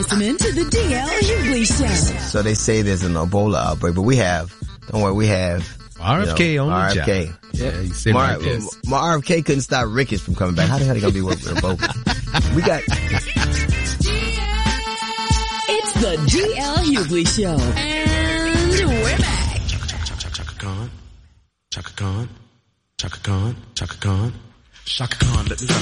listening to the DL Hughley Show. So they say there's an Ebola outbreak, but we have RFK on the RFK. job. Yeah, you see my RFK couldn't stop Ricketts from coming back. How the hell are they going to be working with Ebola? We got... It's the DL Hughley Show. And we're back. Chaka Khan. Chaka Khan. Chaka Khan. Chaka Khan. Chaka Khan. Let me